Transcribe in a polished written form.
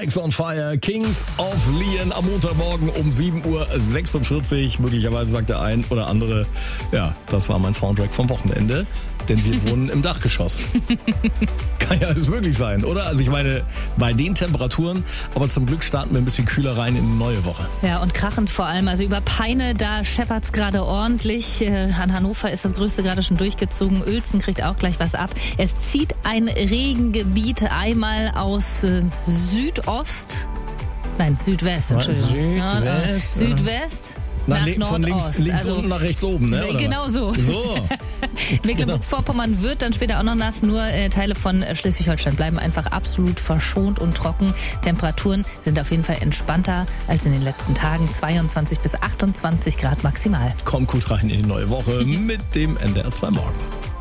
Sex on Fire, Kings of Leon am Montagmorgen um 7:46 Uhr. Möglicherweise sagt der ein oder andere, ja, das war mein Soundtrack vom Wochenende, denn wir wohnen im Dachgeschoss. Kann ja alles möglich sein, oder? Also ich meine, bei den Temperaturen, aber zum Glück starten wir ein bisschen kühler rein in die neue Woche. Ja, und krachend vor allem. Also über Peine, da scheppert's gerade ordentlich. An Hannover ist das Größte gerade schon durchgezogen. Uelzen kriegt auch gleich was ab. Es zieht ein Regengebiet einmal aus Südwest, Entschuldigung. Südwest. Von links unten nach rechts oben, ne? Oder genau so. Mecklenburg-Vorpommern wird dann später auch noch nass. Nur Teile von Schleswig-Holstein bleiben einfach absolut verschont und trocken. Temperaturen sind auf jeden Fall entspannter als in den letzten Tagen. 22 bis 28 Grad maximal. Kommt gut rein in die neue Woche mit dem NDR 2 Morgen.